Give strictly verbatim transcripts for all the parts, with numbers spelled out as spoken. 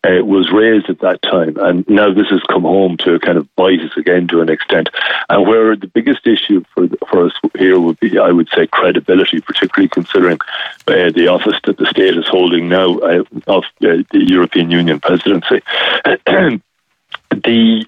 uh, was raised at that time. And now this has come home to kind of bite us again to an extent. And where the biggest issue for for us here would be, I would say, credibility, particularly considering uh, the office that the state is holding now uh, of uh, the European Union presidency. The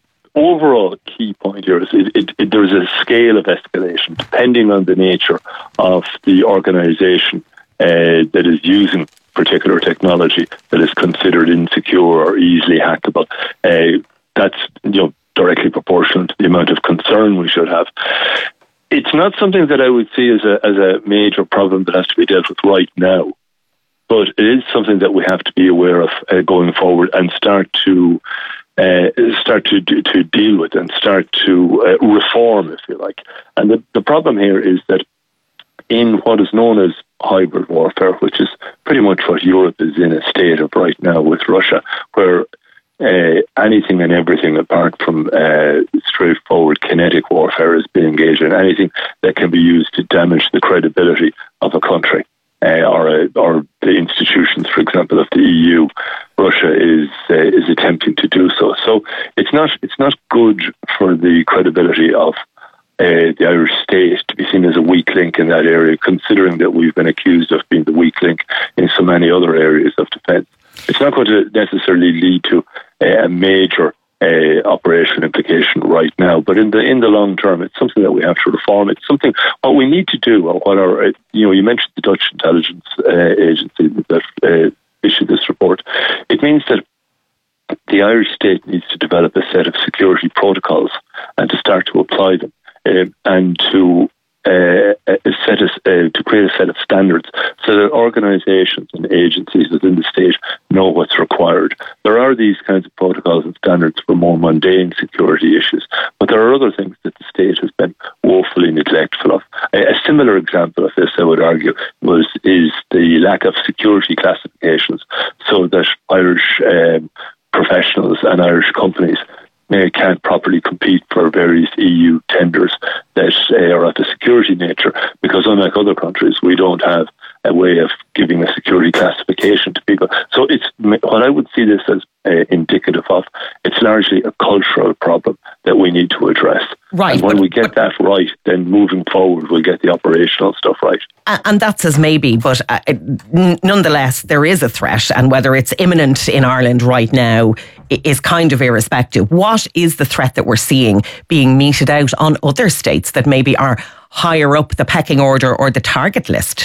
overall key point here is it, it, it, there's a scale of escalation depending on the nature of the organisation uh, that is using particular technology that is considered insecure or easily hackable. Uh, that's you know directly proportional to the amount of concern we should have. It's not something that I would see as a as a major problem that has to be dealt with right now, but it is something that we have to be aware of uh, going forward and start to uh, start to to deal with and start to uh, reform, if you like. And the, the problem here is that in what is known as hybrid warfare, which is pretty much what Europe is in a state of right now with Russia, where Uh, anything and everything apart from uh, straightforward kinetic warfare is being engaged in, anything that can be used to damage the credibility of a country uh, or a, or the institutions, for example, of the E U. Russia is uh, is attempting to do so. So it's not it's not good for the credibility of uh, the Irish state to be seen as a weak link in that area, considering that we've been accused of being the weak link in so many other areas of defence. It's not going to necessarily lead to a major uh, operational implication right now, but in the in the long term, it's something that we have to reform. It's something what we need to do. Or what our you know you mentioned the Dutch intelligence uh, agency that uh, issued this report. It means that the Irish state needs to develop a set of security protocols and to start to apply them uh, and to. Uh, a set of, uh, to create a set of standards so that organisations and agencies within the state know what's required. There are these kinds of protocols and standards for more mundane security issues, but there are other things that the state has been woefully neglectful of. A, a similar example of this, I would argue, was is the lack of security classifications so that Irish um, professionals and Irish companies Uh, can't properly compete for various E U tenders that uh, are of a security nature, because unlike other countries, we don't have a way of giving a security classification to people. So it's what I would see this as uh, indicative of. It's largely a cultural problem that we need to address. Right. And when but, we get but, that right, then moving forward, we'll get the operational stuff right. And that's as maybe, but uh, nonetheless, there is a threat, and whether it's imminent in Ireland right now is kind of irrespective. What is the threat that we're seeing being meted out on other states that maybe are higher up the pecking order or the target list?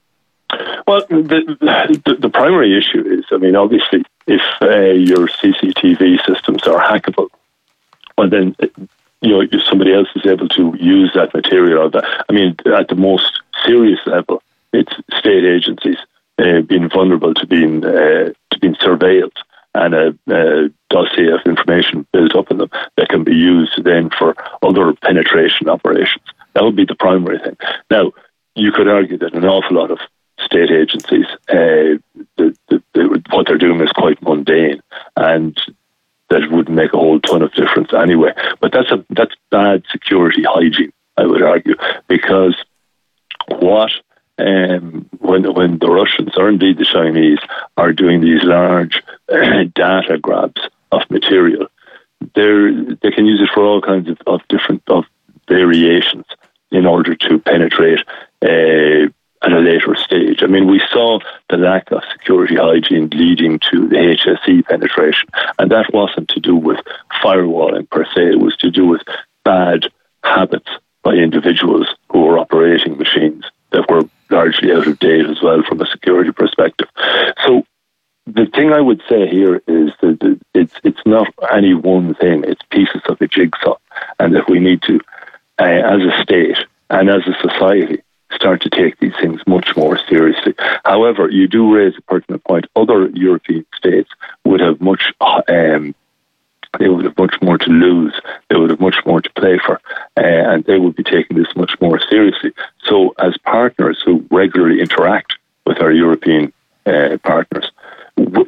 Well, the, the, the primary issue is, I mean, obviously, if uh, your C C T V systems are hackable, well, then, you know, if somebody else is able to use that material, or that, I mean, at the most serious level, it's state agencies uh, being vulnerable to being uh, to being surveilled, and a, a dossier of information built up in them that can be used then for other penetration operations. That would be the primary thing. Now, you could argue that an awful lot of state agencies, uh, the, the, the, what they're doing is quite mundane, and that wouldn't make a whole ton of difference anyway. But that's a that's bad security hygiene, I would argue, because what um, when when the Russians or indeed the Chinese are doing these large uh, data grabs of material, they they can use it for all kinds of, of different of variations in order to penetrate uh, at a later stage. I mean, we saw the lack of security hygiene leading to the H S E penetration, and that wasn't to do with firewalling per se. It was to do with bad habits by individuals who were operating machines that were largely out of date as well from a security perspective. So the thing I would say here is that it's it's not any one thing, it's pieces of a jigsaw, and that we need to, uh, as a state and as a society, start to take these things much more seriously. However, you do raise a pertinent point. Other European states would have much um, they would have much more to lose. They would have much more to play for, uh, and they would be taking this much more seriously. So as partners who regularly interact with our European uh, partners,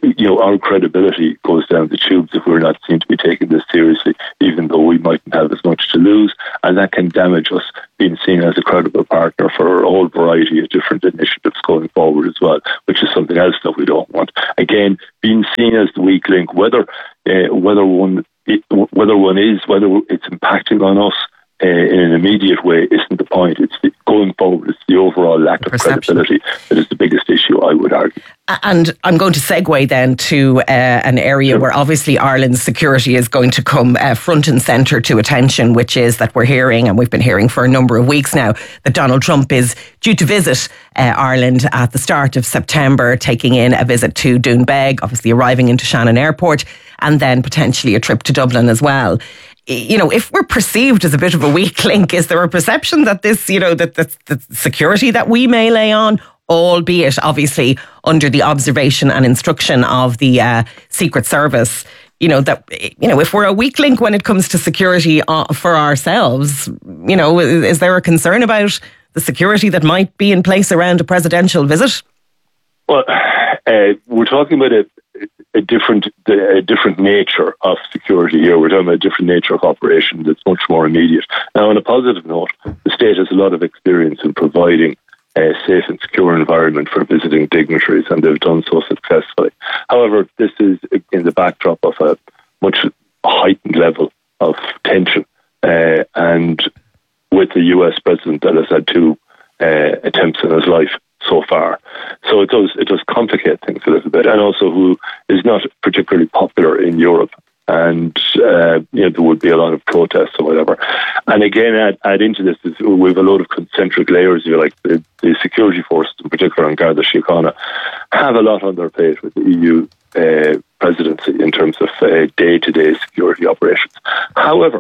you know, our credibility goes down the tubes if we're not seen to be taking this seriously, even though we mightn't have as much to lose, and that can damage us being seen as a credible partner for a whole variety of different initiatives going forward as well, which is something else that we don't want. Again, being seen as the weak link, whether uh, whether one it, whether one is, whether it's impacting on us uh, in an immediate way, isn't the point. It's the, going forward, it's the overall lack of credibility that is the biggest issue, I would argue. And I'm going to segue then to uh, an area sure. where obviously Ireland's security is going to come uh, front and centre to attention, which is that we're hearing, and we've been hearing for a number of weeks now, that Donald Trump is due to visit uh, Ireland at the start of September, taking in a visit to Doonbeg, obviously arriving into Shannon Airport, and then potentially a trip to Dublin as well. You know, if we're perceived as a bit of a weak link, is there a perception that this, you know, that the security that we may lay on, albeit obviously under the observation and instruction of the uh, Secret Service, you know, that, you know, if we're a weak link when it comes to security uh, for ourselves, you know, is, is there a concern about the security that might be in place around a presidential visit? Well, uh, we're talking about a, a different a different nature of security here. We're talking about a different nature of operation that's much more immediate. Now, on a positive note, the state has a lot of experience in providing a safe and secure environment for visiting dignitaries, and they've done so successfully. However, this is in the backdrop of a much heightened level of tension, uh, and with the U S president that has had two uh, attempts in his life so far. So it does it does complicate things a little bit, and also who is not particularly popular in Europe. And uh, you know, there would be a lot of protests or whatever. And again, add, add into this is we have a lot of concentric layers. You know, like the, the security forces, in particular, and Garda Síochána, have a lot on their plate with the E U uh, presidency in terms of uh, day-to-day security operations. However,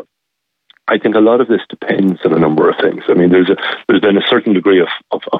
I think a lot of this depends on a number of things. I mean, there's a there's been a certain degree of of, of,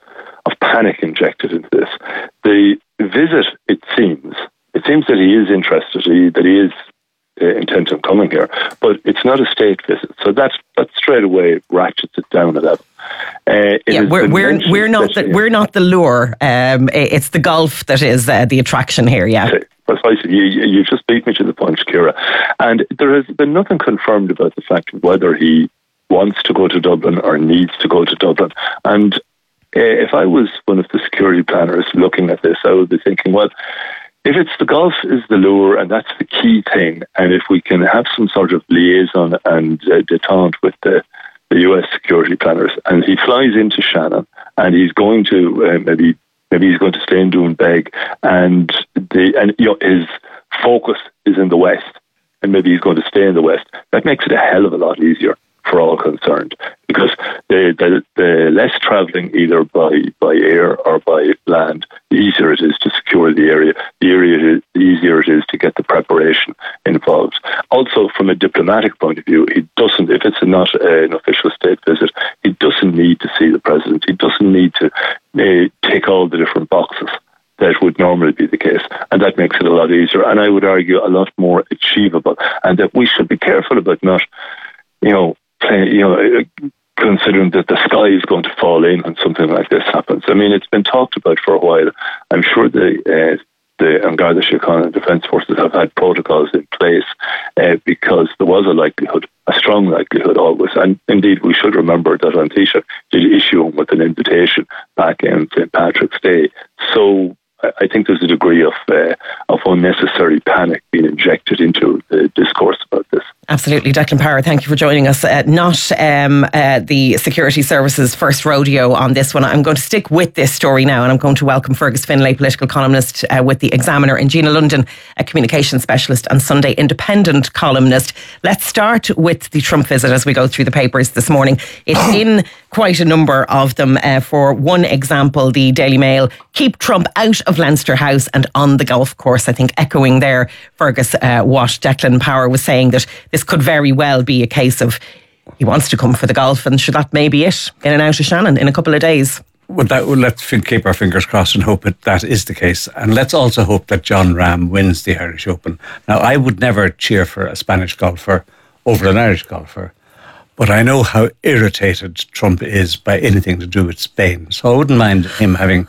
of panic injected into this. The visit, it seems, it seems that he is interested, he, that he is Uh, intent on coming here, but it's not a state visit, so that's that straight away ratchets it down a level. Uh, yeah, we're we're we're not the, we're not the lure. Um, it's the golf that is uh, the attraction here. Yeah, precisely. You you just beat me to the punch, Ciara. And there has been nothing confirmed about the fact of whether he wants to go to Dublin or needs to go to Dublin. And uh, if I was one of the security planners looking at this, I would be thinking, well, if it's the golf is the lure and that's the key thing, and if we can have some sort of liaison and uh, detente with the, the U S security planners, and he flies into Shannon and he's going to uh, maybe maybe he's going to stay in Doonbeg, and the and you know, his focus is in the West, and maybe he's going to stay in the West, that makes it a hell of a lot easier for all concerned, because the, the, the less travelling either by, by air or by land, the easier it is to secure the area, the area the easier it is to get the preparation involved. Also, from a diplomatic point of view, he doesn't, if it's not an official state visit, he doesn't need to see the president. He doesn't need to uh, tick all the different boxes that would normally be the case, and that makes it a lot easier, and I would argue a lot more achievable, and that we should be careful about not, you know, you know, considering that the sky is going to fall in when something like this happens. I mean, it's been talked about for a while. I'm sure the uh, the Garda Síochána and Defence Forces have had protocols in place uh, because there was a likelihood, a strong likelihood always. And indeed, we should remember that An Taoiseach did issue him with an invitation back in Saint Patrick's Day. So I think there's a degree of uh, of unnecessary panic being injected into the discourse about this. Absolutely. Declan Power, thank you for joining us. Uh, not um, uh, the Security Service's first rodeo on this one. I'm going to stick with this story now, and I'm going to welcome Fergus Finlay, political columnist uh, with The Examiner, and Gina London, a communications specialist and Sunday Independent columnist. Let's start with the Trump visit as we go through the papers this morning. It's in quite a number of them. Uh, for one example, the Daily Mail, keep Trump out of Leinster House and on the golf course. I think echoing there, Fergus, uh, what Declan Power was saying, that this could very well be a case of he wants to come for the golf, and should that may be it, in and out of Shannon in a couple of days. Well, that, well, let's keep our fingers crossed and hope that that is the case. And let's also hope that John Rahm wins the Irish Open. Now, I would never cheer for a Spanish golfer over an Irish golfer, but I know how irritated Trump is by anything to do with Spain. So I wouldn't mind him having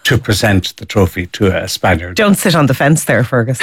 to present the trophy to a Spaniard. Don't sit on the fence there, Fergus.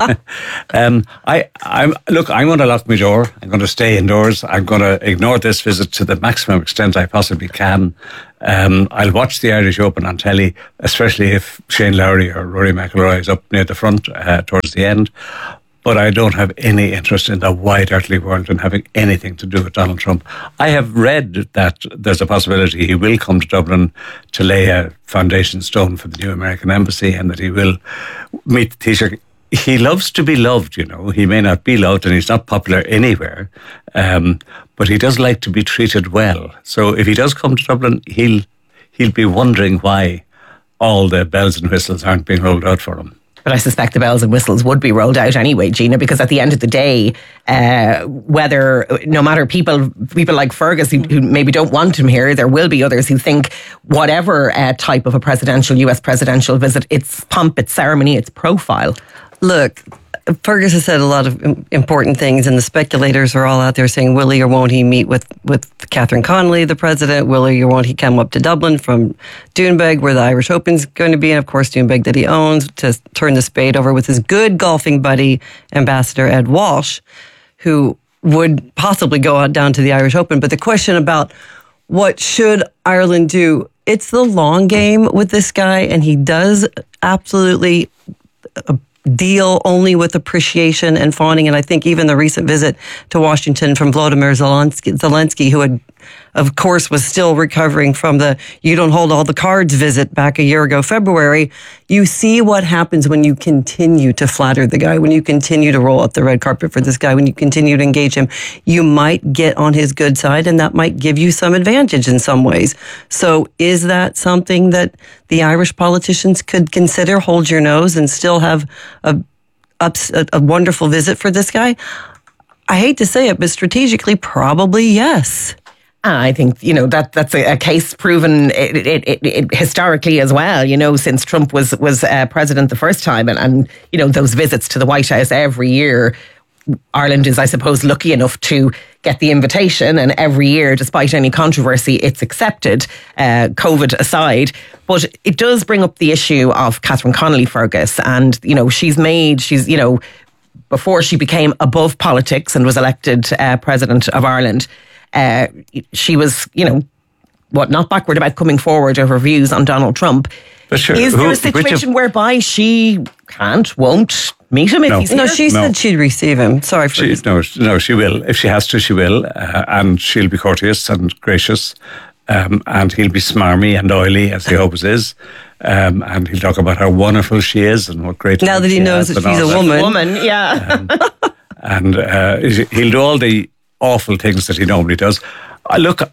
um, I, I'm look. I'm going to lock my door. I'm going to stay indoors. I'm going to ignore this visit to the maximum extent I possibly can. Um, I'll watch the Irish Open on telly, especially if Shane Lowry or Rory McIlroy is up near the front uh, towards the end. But I don't have any interest in the wide earthly world and having anything to do with Donald Trump. I have read that there's a possibility he will come to Dublin to lay a foundation stone for the new American embassy, and that he will meet the Taoiseach. He loves to be loved, you know. He may not be loved and he's not popular anywhere, um, but he does like to be treated well. So if he does come to Dublin, he'll he'll be wondering why all the bells and whistles aren't being rolled out for him. But I suspect the bells and whistles would be rolled out anyway, Gina, because at the end of the day, uh, whether, no matter people people like Fergus who, who maybe don't want him here, there will be others who think whatever uh, type of a presidential, U S presidential visit, it's pomp, it's ceremony, it's profile. Look, Fergus has said a lot of important things, and the speculators are all out there saying, will he or won't he meet with, with Catherine Connolly, the president? Will he or won't he come up to Dublin from Doonbeg, where the Irish Open's going to be, and of course Doonbeg that he owns, to turn the spade over with his good golfing buddy, Ambassador Ed Walsh, who would possibly go out down to the Irish Open. But the question about what should Ireland do, it's the long game with this guy, and he does absolutely Uh, deal only with appreciation and fawning. And I think even the recent visit to Washington from Volodymyr Zelensky, Zelensky, who had, of course, was still recovering from the you don't hold all the cards visit back a year ago, February. You see what happens when you continue to flatter the guy, when you continue to roll out the red carpet for this guy, when you continue to engage him. You might get on his good side, and that might give you some advantage in some ways. So is that something that the Irish politicians could consider? Hold your nose and still have a, a, a wonderful visit for this guy? I hate to say it, but strategically, probably yes. I think, you know, that that's a, a case proven it, it, it, it, historically as well, you know, since Trump was was uh, president the first time. And, and, you know, those visits to the White House every year, Ireland is, I suppose, lucky enough to get the invitation. And every year, despite any controversy, it's accepted, uh, COVID aside. But it does bring up the issue of Catherine Connolly, Fergus. And, you know, she's made, she's, you know, before she became above politics and was elected uh, president of Ireland, Uh, she was, you know, what, not backward about coming forward of her views on Donald Trump. But sure, is there who, a situation of, whereby she can't, won't meet him if no. he's here? No, she no. said she'd receive him. Sorry for she, this. no, no, she will. If she has to, she will. Uh, and she'll be courteous and gracious. Um, and he'll be smarmy and oily, as he always is. Um, and he'll talk about how wonderful she is and what great... Now that he knows that she's a that. woman. woman, yeah. Um, and uh, he'll do all the awful things that he normally does. I look,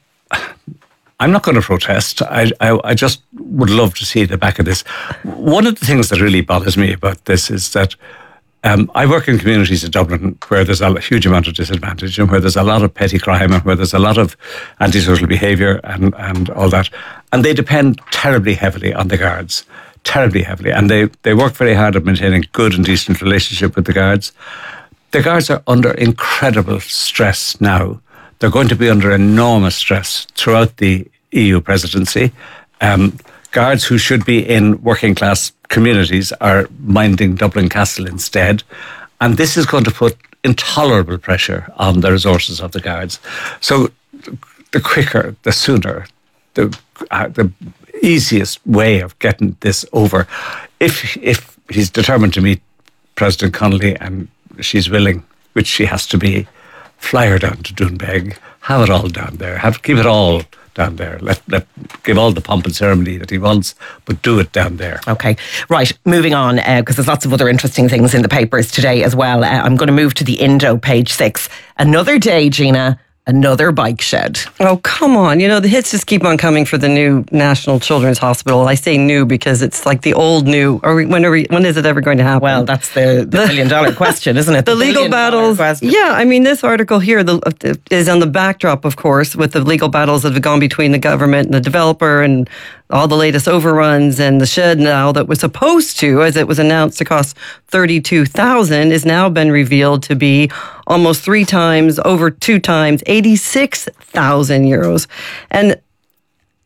I'm not going to protest. I, I I just would love to see the back of this. One of the things that really bothers me about this is that um, I work in communities in Dublin where there's a huge amount of disadvantage and where there's a lot of petty crime and where there's a lot of antisocial behaviour and, and all that. And they depend terribly heavily on the guards, terribly heavily. And they, they work very hard at maintaining good and decent relationship with the guards. The guards are under incredible stress now. They're going to be under enormous stress throughout the E U presidency. Um, guards who should be in working class communities are minding Dublin Castle instead. And this is going to put intolerable pressure on the resources of the guards. So the quicker, the sooner, the uh, the easiest way of getting this over, if if he's determined to meet President Connolly and she's willing, which she has to be, fly her down to Doonbeg, have it all down there, have keep it all down there. Let let give all the pomp and ceremony that he wants, but do it down there. Okay, right. Moving on, because uh, there's lots of other interesting things in the papers today as well. Uh, I'm going to move to the Indo, page six. Another day, Gina. Another bike shed. Oh, come on. You know, the hits just keep on coming for the new National Children's Hospital. I say new because it's like the old new. Are we, when, are we, when is it ever going to happen? Well, that's the, the million dollar question, isn't it? The, the legal battles. Yeah, I mean, this article here the, is on the backdrop, of course, with the legal battles that have gone between the government and the developer and all the latest overruns, and the shed now that was supposed to, as it was announced to cost thirty-two thousand dollars, is now been revealed to be almost three times, over two times, eighty-six thousand euros. And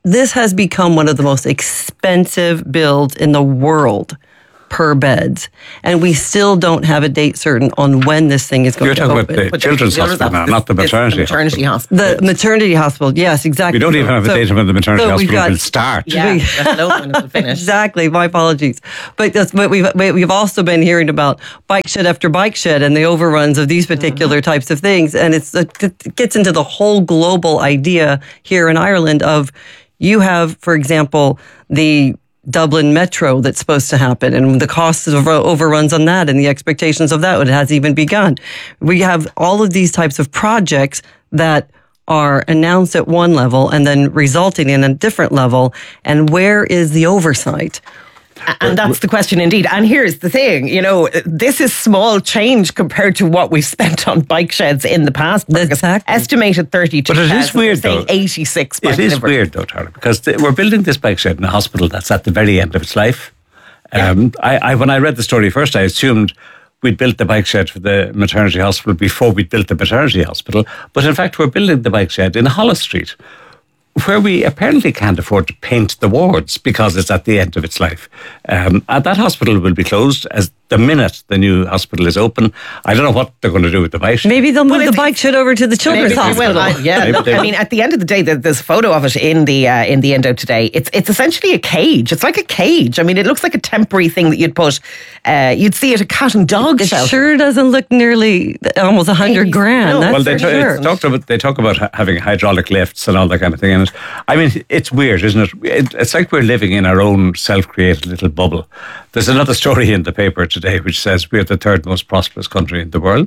this has become one of the most expensive builds in the world per beds, and we still don't have a date certain on when this thing is going You're to talking open. about the But children's the- the- hospital now, the- not the the- maternity, the maternity hospital. hospital. The maternity hospital, yes, exactly. We don't even have a So- date when the maternity so we've hospital got- will start. Yeah, let alone when it'll finish. Exactly. My apologies, but that's, but we've we- we've also been hearing about bike shed after bike shed and the overruns of these particular Mm-hmm. types of things, and it's it gets into the whole global idea here in Ireland of you have, for example, the Dublin Metro that's supposed to happen and the costs of overruns on that and the expectations of that, it hasn't even begun. We have all of these types of projects that are announced at one level and then resulting in a different level. And where is the oversight? And that's the question indeed. And here's the thing, you know, this is small change compared to what we've spent on bike sheds in the past. Exactly. Estimated thirty-two. But it is weird, though. eighty-six. It is weird, though, Tara, because th- we're building this bike shed in a hospital that's at the very end of its life. Um, I, I, when I read the story first, I assumed we'd built the bike shed for the maternity hospital before we'd built the maternity hospital. But in fact, we're building the bike shed in Holles Street, where we apparently can't afford to paint the wards because it's at the end of its life. Um, and that hospital will be closed as the minute the new hospital is open. I don't know what they're going to do with the bike shed. Maybe they'll move Well, the bike shed over to the children's Maybe they hospital. will. I- yeah, Maybe look, they I will. mean, at the end of the day, there- there's a photo of it in the uh, in the Indo today. It's it's essentially a cage. It's like a cage. I mean, it looks like a temporary thing that you'd put. Uh, you'd see at a cat and dog It shelter. sure doesn't look nearly almost a hundred grand. No. That's Well, they, for ta- sure. it's talked about, they talk about ha- having hydraulic lifts and all that kind of thing in it. I mean, it's weird, isn't it? it? It's like we're living in our own self-created little bubble. There's another story in the paper today which says we're the third most prosperous country in the world.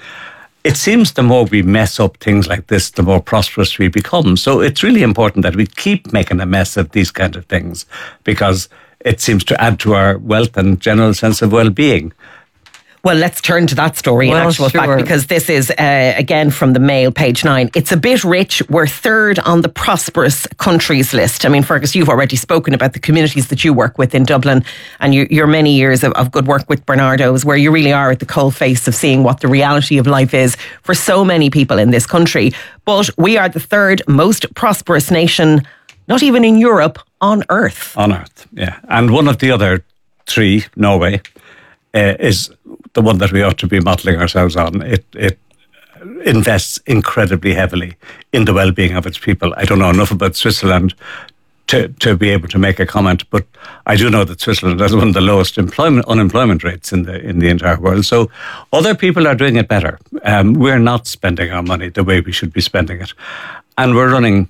It seems the more we mess up things like this, the more prosperous we become. So it's really important that we keep making a mess of these kind of things because it seems to add to our wealth and general sense of well-being. Well, let's turn to that story in Well, actual sure. fact, because this is, uh, again, from the Mail, page nine. It's a bit rich. We're third on the prosperous countries list. I mean, Fergus, you've already spoken about the communities that you work with in Dublin and your, your many years of, of good work with Bernardo's, where you really are at the coalface of seeing what the reality of life is for so many people in this country. But we are the third most prosperous nation, not even in Europe, on earth. On earth, yeah. And one of the other three, Norway, uh, is the one that we ought to be modelling ourselves on. It it invests incredibly heavily in the well-being of its people. I don't know enough about Switzerland to, to be able to make a comment, but I do know that Switzerland has one of the lowest employment unemployment rates in the in the entire world. So other people are doing it better. Um, we're not spending our money the way we should be spending it, and we're running,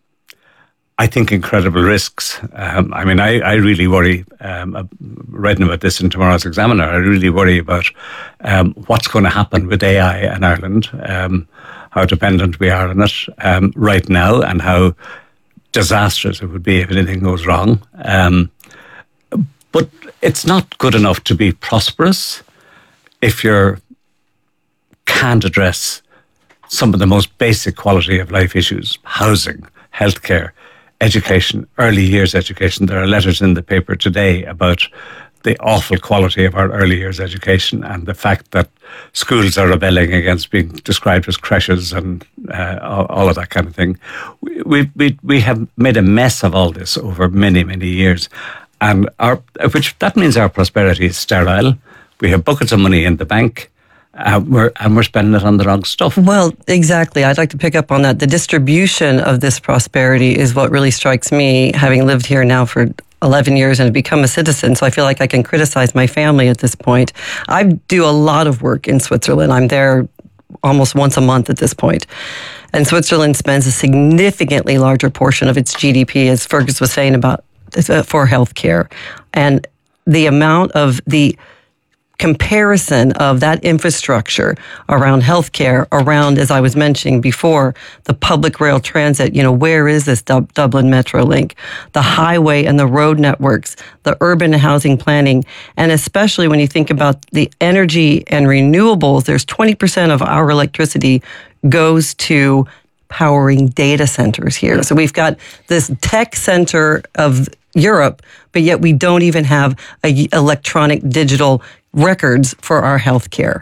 I think, incredible risks. Um, I mean, I, I really worry, um, I'm reading about this in tomorrow's Examiner, I really worry about um, what's going to happen with A I in Ireland, um, how dependent we are on it um, right now, and how disastrous it would be if anything goes wrong. Um, but it's not good enough to be prosperous if you can't address some of the most basic quality of life issues: housing, healthcare, education, early years education. There are letters in the paper today about the awful quality of our early years education and the fact that schools are rebelling against being described as creches and uh, all, all of that kind of thing. We, we, we, we have made a mess of all this over many, many years. And our, which that means our prosperity is sterile. We have buckets of money in the bank. Uh, we're, and we're spending it on the wrong stuff. Well, exactly. I'd like to pick up on that. The distribution of this prosperity is what really strikes me, having lived here now for eleven years and become a citizen. So I feel like I can criticize my family at this point. I do a lot of work in Switzerland. I'm there almost once a month at this point. And Switzerland spends a significantly larger portion of its G D P, as Fergus was saying, about for healthcare. And the amount of the comparison of that infrastructure around healthcare, around, as I was mentioning before, the public rail transit, you know, where is this Dub- Dublin Metro link, the highway and the road networks, the urban housing planning, and especially when you think about the energy and renewables, there's twenty percent of our electricity goes to powering data centers here. So we've got this tech center of Europe, but yet we don't even have a electronic digital records for our healthcare.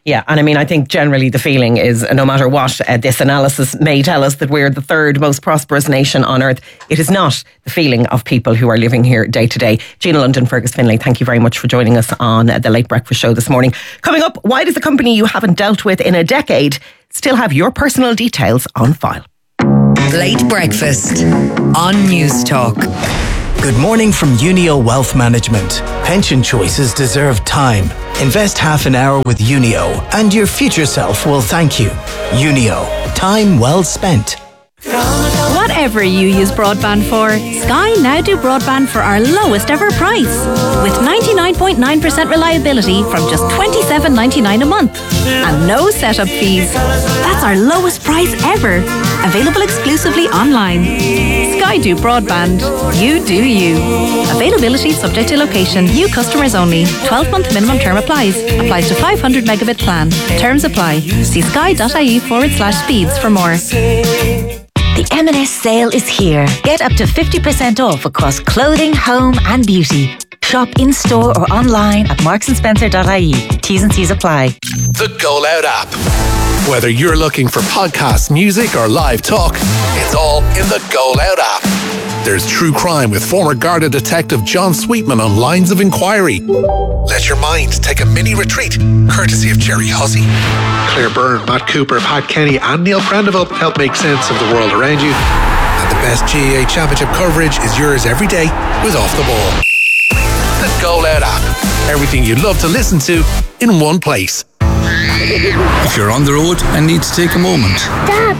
Yeah, and I mean, I think generally the feeling is no matter what uh, this analysis may tell us that we're the third most prosperous nation on earth, it is not the feeling of people who are living here day to day. Gina London, Fergus Finlay, thank you very much for joining us on uh, the Late Breakfast Show this morning. Coming up, why does a company you haven't dealt with in a decade still have your personal details on file? Late Breakfast on News Talk. Good morning from Unio Wealth Management. Pension choices deserve time. Invest half an hour with Unio and your future self will thank you. Unio. Time well spent. Whatever you use broadband for, Sky now do broadband for our lowest ever price. With ninety-nine point nine percent reliability from just twenty-seven ninety-nine a month. And no setup fees. That's our lowest price ever. Available exclusively online. Sky do broadband. You do you. Availability subject to location. New customers only. twelve month minimum term applies. Applies to five hundred megabit plan. Terms apply. See sky.ie forward slash speeds for more. The M and S sale is here. Get up to fifty percent off across clothing, home and beauty. Shop in-store or online at marks and spencer dot I E. T's and C's apply. The Go Loud app. Whether you're looking for podcasts, music or live talk, it's all in the Go Loud app. There's true crime with former Garda detective John Sweetman on Lines of Inquiry. Let your mind take a mini retreat, courtesy of Jerry Hussey. Claire Byrne, Matt Cooper, Pat Kenny and Neil Prendeville help make sense of the world around you. And the best G A A Championship coverage is yours every day with Off the Ball. The Go Loud app. Everything you'd love to listen to in one place. If you're on the road and need to take a moment. Stop!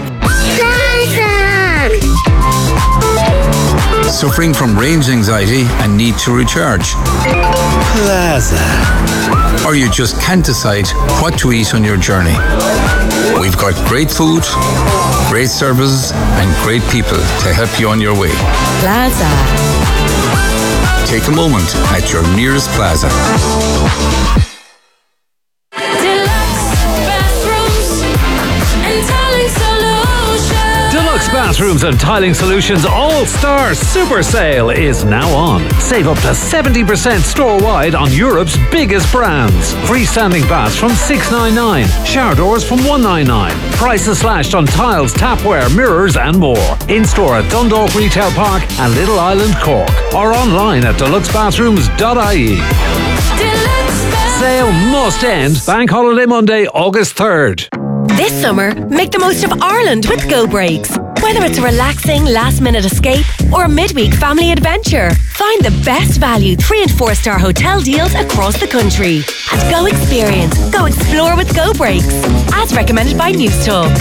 Suffering from range anxiety and need to recharge. Plaza. Or you just can't decide what to eat on your journey. We've got great food, great services and great people to help you on your way. Plaza. Take a moment at your nearest Plaza. Deluxe Bathrooms and Tiling Solutions All-Star Super Sale is now on. Save up to seventy percent store-wide on Europe's biggest brands. Freestanding baths from six ninety-nine, shower doors from one ninety-nine. Prices slashed on tiles, tapware, mirrors and more. In-store at Dundalk Retail Park and Little Island, Cork. Or online at deluxe bathrooms dot I E. Sale must end Bank Holiday Monday, August third. This summer, make the most of Ireland with Go Breaks. Whether it's a relaxing last-minute escape or a midweek family adventure, find the best value three and four star hotel deals across the country. And go experience, go explore with Go Breaks. As recommended by News Talk.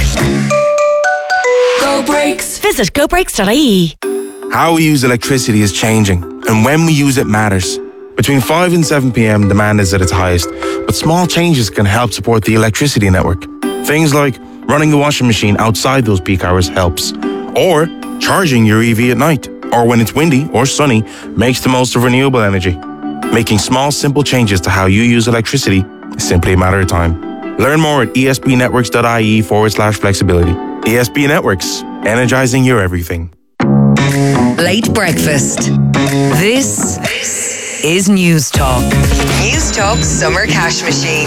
Go Breaks. Visit go breaks dot I E. How we use electricity is changing, and when we use it matters. Between five and seven p.m, demand is at its highest, but small changes can help support the electricity network. Things like running the washing machine outside those peak hours helps, or charging your E V at night, or when it's windy or sunny, makes the most of renewable energy. Making small, simple changes to how you use electricity is simply a matter of time. Learn more at esbnetworks.ie forward slash flexibility. E S B Networks, energizing your everything. Late Breakfast. This is News Talk. News Talk Summer Cash Machine.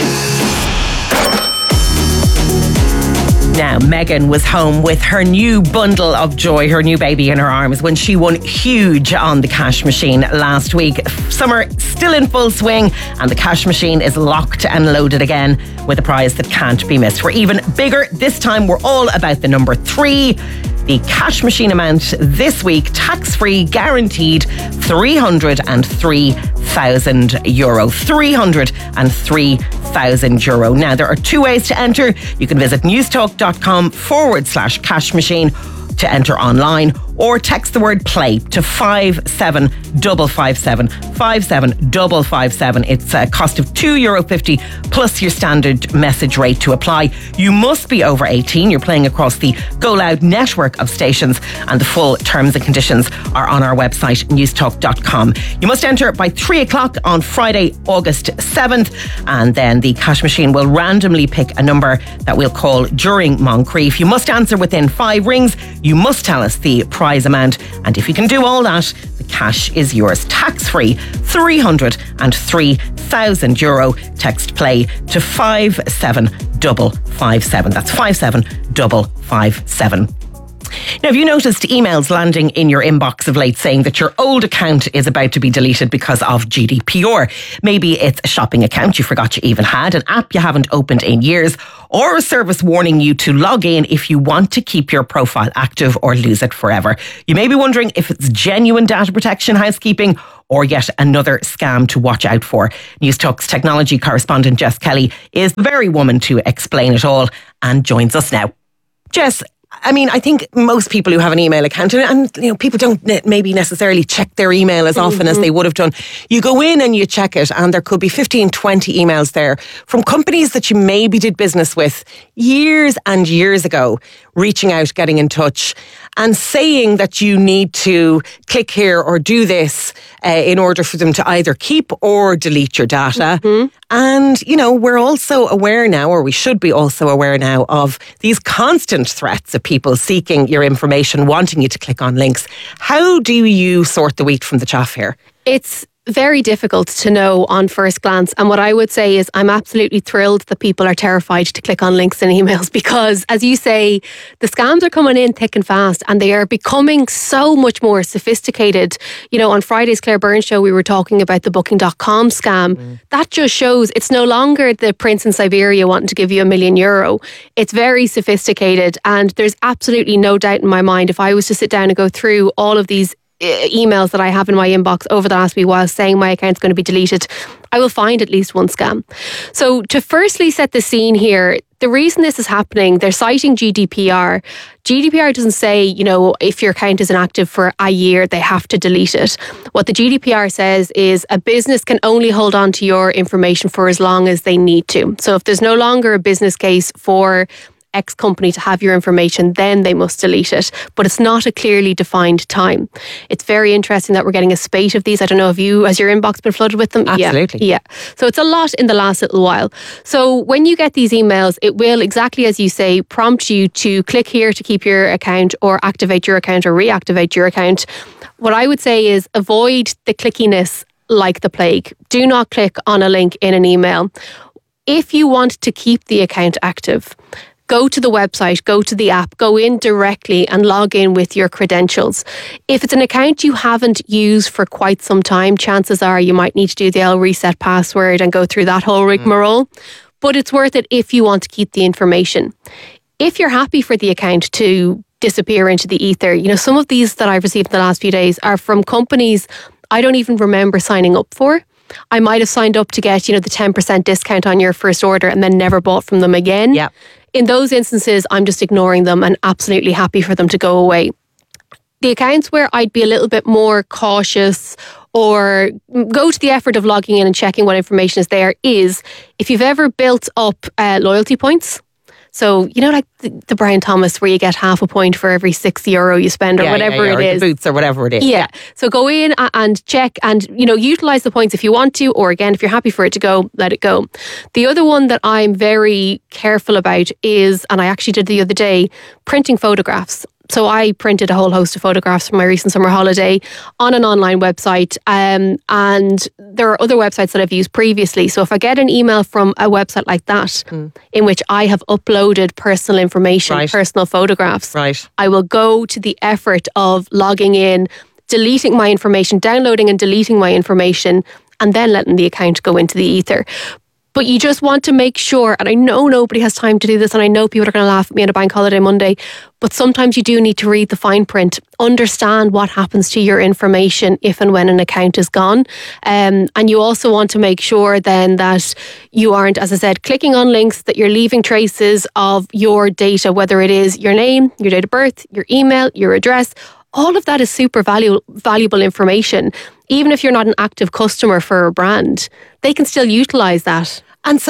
Now, Megan was home with her new bundle of joy, her new baby in her arms, when she won huge on the cash machine last week. Summer still in full swing, and the cash machine is locked and loaded again with a prize that can't be missed. We're even bigger. This time, we're all about the number three. The cash machine amount this week, tax-free, guaranteed, three hundred three thousand euro. three hundred three thousand euro. Now, there are two ways to enter. You can visit newstalk.com forward slash cash machine to enter online, or text the word play to five seven five five seven, five seven five five seven. It's a cost of two euro fifty plus your standard message rate to apply. You must be over eighteen. You're playing across the Go Loud network of stations, and the full terms and conditions are on our website, newstalk dot com. You must enter by three o'clock on Friday, August seventh, and then the cash machine will randomly pick a number that we'll call during Moncrief. You must answer within five rings. You must tell us the prize amount, and if you can do all that, the cash is yours. Tax-free, three hundred three thousand euro. Text play to five seven five five seven. That's five seven five five seven. Now, have you noticed emails landing in your inbox of late saying that your old account is about to be deleted because of G D P R? Maybe it's a shopping account you forgot you even had, an app you haven't opened in years, or a service warning you to log in if you want to keep your profile active or lose it forever. You may be wondering if it's genuine data protection housekeeping or yet another scam to watch out for. News Talk's technology correspondent Jess Kelly is the very woman to explain it all and joins us now. Jess, I mean, I think most people who have an email account, and, and you know, people don't ne- maybe necessarily check their email as often mm-hmm. as they would have done. You go in and you check it, and there could be fifteen, twenty emails there from companies that you maybe did business with years and years ago, reaching out, getting in touch, and saying that you need to click here or do this uh, in order for them to either keep or delete your data. Mm-hmm. And, you know, we're also aware now, or we should be also aware now, of these constant threats of people seeking your information, wanting you to click on links. How do you sort the wheat from the chaff here? It's very difficult to know on first glance. And what I would say is I'm absolutely thrilled that people are terrified to click on links in emails because, as you say, the scams are coming in thick and fast and they are becoming so much more sophisticated. You know, on Friday's Claire Burns show, we were talking about the booking dot com scam. Mm. That just shows it's no longer the prince in Siberia wanting to give you a million euro. It's very sophisticated, and there's absolutely no doubt in my mind if I was to sit down and go through all of these emails that I have in my inbox over the last wee while saying my account's going to be deleted, I will find at least one scam. So to firstly set the scene here, the reason this is happening, they're citing G D P R. G D P R doesn't say, you know, if your account is inactive for a year, they have to delete it. What the G D P R says is a business can only hold on to your information for as long as they need to. So if there's no longer a business case for X company to have your information, then they must delete it. But it's not a clearly defined time. It's very interesting that we're getting a spate of these. I don't know if you, has your inbox been flooded with them? Absolutely. Yeah. yeah. So it's a lot in the last little while. So when you get these emails, it will, exactly as you say, prompt you to click here to keep your account or activate your account or reactivate your account. What I would say is avoid the clickiness like the plague. Do not click on a link in an email. If you want to keep the account active, go to the website, go to the app, go in directly and log in with your credentials. If it's an account you haven't used for quite some time, chances are you might need to do the L reset password and go through that whole rigmarole. Mm. But it's worth it if you want to keep the information. If you're happy for the account to disappear into the ether, you know, some of these that I've received in the last few days are from companies I don't even remember signing up for. I might have signed up to get, you know, the ten percent discount on your first order and then never bought from them again. Yeah. In those instances, I'm just ignoring them and absolutely happy for them to go away. The accounts where I'd be a little bit more cautious or go to the effort of logging in and checking what information is there is if you've ever built up uh, loyalty points. So, you know, like the, the Brian Thomas where you get half a point for every six euro you spend or yeah, whatever yeah, yeah, it or is. The boots or whatever it is. Yeah. So go in and check and, you know, utilise the points if you want to, or again, if you're happy for it to go, let it go. The other one that I'm very careful about is, and I actually did the other day, printing photographs. So I printed a whole host of photographs from my recent summer holiday on an online website. Um, and there are other websites that I've used previously. So if I get an email from a website like that, mm. in which I have uploaded personal information, right. personal photographs, right. I will go to the effort of logging in, deleting my information, downloading and deleting my information, and then letting the account go into the ether. But you just want to make sure, and I know nobody has time to do this, and I know people are going to laugh at me on a bank holiday Monday, but sometimes you do need to read the fine print, understand what happens to your information if and when an account is gone. Um, and you also want to make sure then that you aren't, as I said, clicking on links, that you're leaving traces of your data, whether it is your name, your date of birth, your email, your address. All of that is super valuable, valuable information. Even if you're not an active customer for a brand, they can still utilise that. And so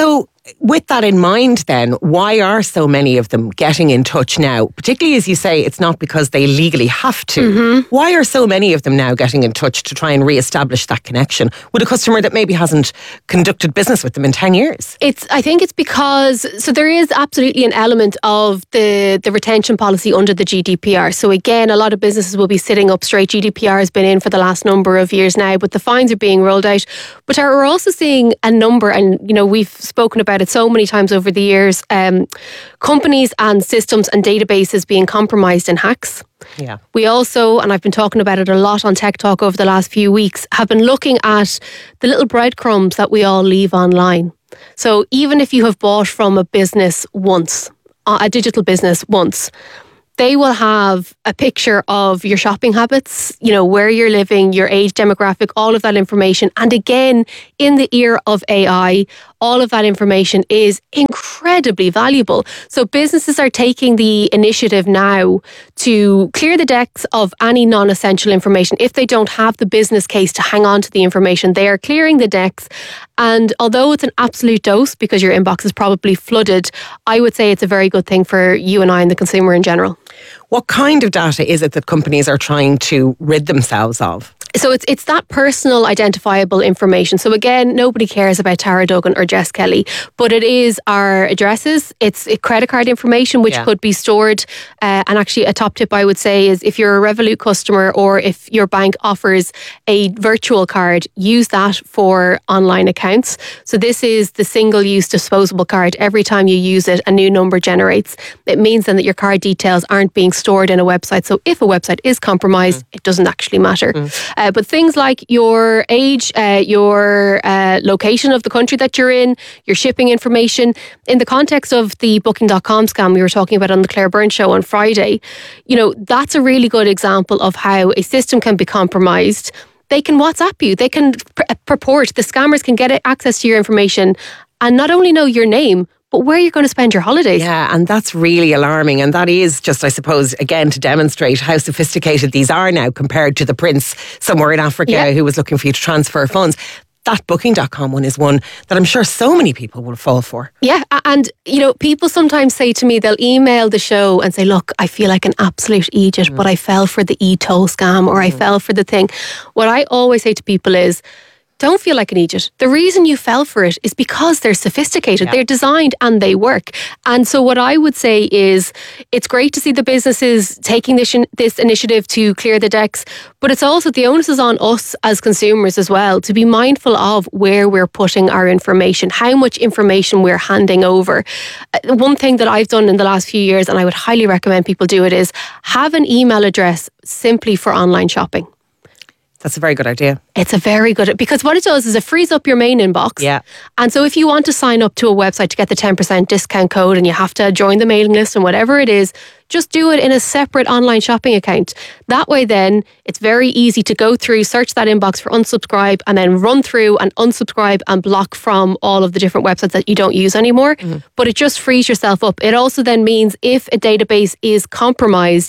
with that in mind then, why are so many of them getting in touch now? Particularly as you say, it's not because they legally have to. Mm-hmm. Why are so many of them now getting in touch to try and re-establish that connection with a customer that maybe hasn't conducted business with them in ten years? It's. I think it's because, so there is absolutely an element of the, the retention policy under the G D P R. So again, a lot of businesses will be sitting up straight. G D P R has been in for the last number of years now, but the fines are being rolled out. But we're also seeing a number, and you know, we've spoken about it so many times over the years, um, companies and systems and databases being compromised in hacks. Yeah. We also, and I've been talking about it a lot on Tech Talk over the last few weeks, have been looking at the little breadcrumbs that we all leave online. So even if you have bought from a business once, a digital business once, they will have a picture of your shopping habits, you know, where you're living, your age demographic, all of that information. And again, in the era of A I, all of that information is incredibly valuable. So businesses are taking the initiative now to clear the decks of any non-essential information. If they don't have the business case to hang on to the information, they are clearing the decks. And although it's an absolute dose because your inbox is probably flooded, I would say it's a very good thing for you and I and the consumer in general. What kind of data is it that companies are trying to rid themselves of? So it's it's that personal identifiable information. So again, nobody cares about Tara Duggan or Jess Kelly, but it is our addresses, it's credit card information, which yeah. could be stored. Uh, and actually a top tip I would say is if you're a Revolut customer or if your bank offers a virtual card, use that for online accounts. So this is the single-use disposable card. Every time you use it, a new number generates. It means then that your card details aren't being stored in a website. So if a website is compromised, mm. it doesn't actually matter. Mm. Uh, but things like your age, uh, your uh, location of the country that you're in, your shipping information, in the context of the booking dot com scam we were talking about on the Claire Byrne show on Friday, you know, that's a really good example of how a system can be compromised. They can WhatsApp you, they can pr- purport, the scammers can get access to your information and not only know your name, but where you're going to spend your holidays. Yeah, and that's really alarming. And that is just, I suppose, again, to demonstrate how sophisticated these are now compared to the prince somewhere in Africa yeah. who was looking for you to transfer funds. That booking dot com one is one that I'm sure so many people will fall for. Yeah, and, you know, people sometimes say to me, they'll email the show and say, look, I feel like an absolute idiot, mm. but I fell for the e-toll scam or mm. I fell for the thing. What I always say to people is, don't feel like an idiot. The reason you fell for it is because they're sophisticated. Yeah. They're designed and they work. And so what I would say is it's great to see the businesses taking this, this initiative to clear the decks, but it's also the onus is on us as consumers as well to be mindful of where we're putting our information, how much information we're handing over. One thing that I've done in the last few years, and I would highly recommend people do it, is have an email address simply for online shopping. That's a very good idea. It's a very good, because what it does is it frees up your main inbox. Yeah. And so if you want to sign up to a website to get the ten percent discount code and you have to join the mailing list and whatever it is, just do it in a separate online shopping account. That way then it's very easy to go through, search that inbox for unsubscribe and then run through and unsubscribe and block from all of the different websites that you don't use anymore. Mm-hmm. But it just frees yourself up. It also then means if a database is compromised,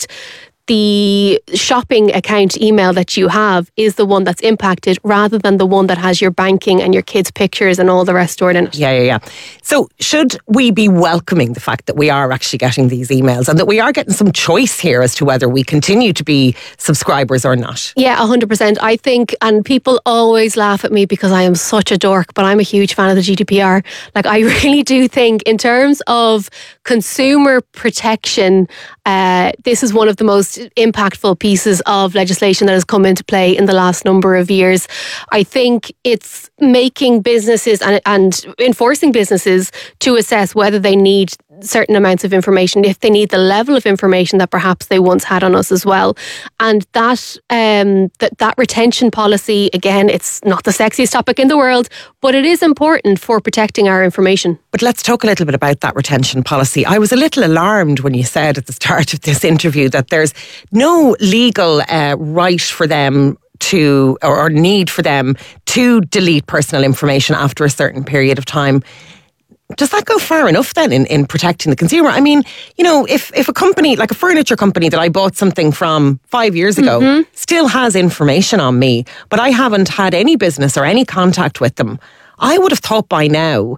the shopping account email that you have is the one that's impacted rather than the one that has your banking and your kids' pictures and all the rest stored in it. Yeah, yeah, yeah. So should we be welcoming the fact that we are actually getting these emails and that we are getting some choice here as to whether we continue to be subscribers or not? Yeah, one hundred percent. I think, and people always laugh at me because I am such a dork, but I'm a huge fan of the G D P R. Like, I really do think in terms of consumer protection, uh, this is one of the most impactful pieces of legislation that has come into play in the last number of years. I think it's making businesses and, and enforcing businesses to assess whether they need certain amounts of information, if they need the level of information that perhaps they once had on us as well. And that um, that, that retention policy, again, it's not the sexiest topic in the world, but it is important for protecting our information. But let's talk a little bit about that retention policy. I was a little alarmed when you said at the start of this interview that there's no legal uh, right for them to, or, or need for them to delete personal information after a certain period of time. Does that go far enough then in, in protecting the consumer? I mean, you know, if, if a company, like a furniture company that I bought something from five years ago, mm-hmm. still has information on me, but I haven't had any business or any contact with them, I would have thought by now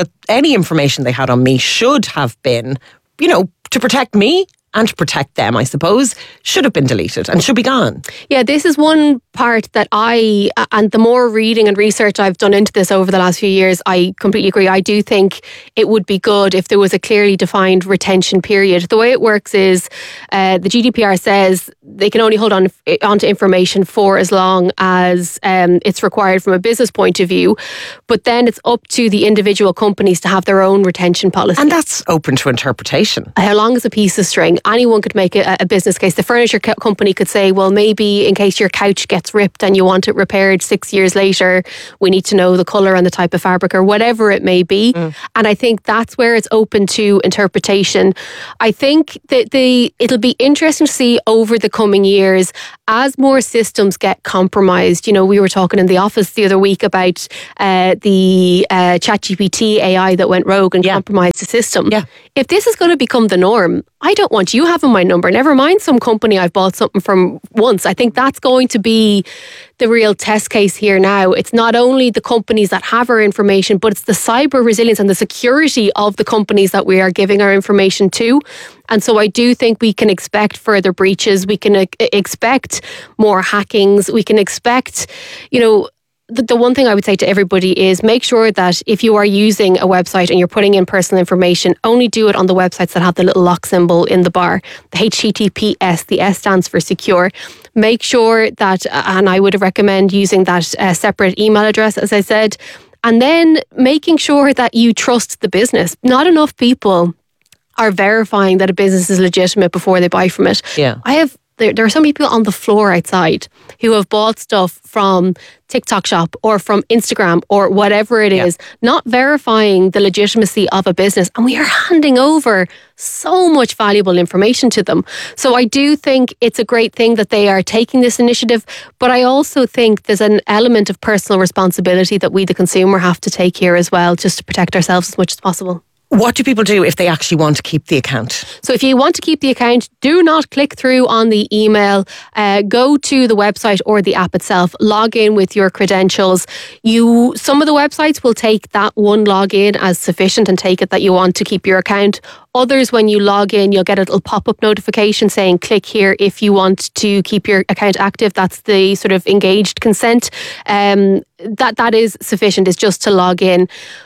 that any information they had on me should have been, you know, to protect me and to protect them, I suppose, should have been deleted and should be gone. Yeah, this is one part that I, and the more reading and research I've done into this over the last few years, I completely agree. I do think it would be good if there was a clearly defined retention period. The way it works is uh, the G D P R says they can only hold on onto information for as long as um, it's required from a business point of view. But then it's up to the individual companies to have their own retention policy. And that's open to interpretation. How long is a piece of string? Anyone could make a, a business case. The furniture co- company could say, well, maybe in case your couch gets ripped and you want it repaired six years later, we need to know the colour and the type of fabric or whatever it may be. Mm. And I think that's where it's open to interpretation. I think that the it'll be interesting to see over the coming years as more systems get compromised. You know, we were talking in the office the other week about uh, the uh, ChatGPT A I that went rogue and yeah. compromised the system. Yeah. If this is going to become the norm, I don't want you having my number. Never mind some company I've bought something from once. I think that's going to be the real test case here now. It's not only the companies that have our information, but it's the cyber resilience and the security of the companies that we are giving our information to. And so I do think we can expect further breaches. We can expect more hackings. We can expect, you know, The, the one thing I would say to everybody is make sure that if you are using a website and you're putting in personal information, only do it on the websites that have the little lock symbol in the bar, the H T T P S, the S stands for secure. Make sure that, and I would recommend using that uh, separate email address, as I said, and then making sure that you trust the business. Not enough people are verifying that a business is legitimate before they buy from it. Yeah. I have There, there are some people on the floor outside who have bought stuff from TikTok Shop or from Instagram or whatever it is, yeah. not verifying the legitimacy of a business. And we are handing over so much valuable information to them. So I do think it's a great thing that they are taking this initiative. But I also think there's an element of personal responsibility that we, the consumer, have to take here as well, just to protect ourselves as much as possible. What do people do if they actually want to keep the account? So if you want to keep the account, do not click through on the email. Uh, go to the website or the app itself. Log in with your credentials. You, some of the websites will take that one login as sufficient and take it that you want to keep your account. Others, when you log in, you'll get a little pop-up notification saying click here if you want to keep your account active. That's the sort of engaged consent. Um, that that is sufficient. It's just to log in.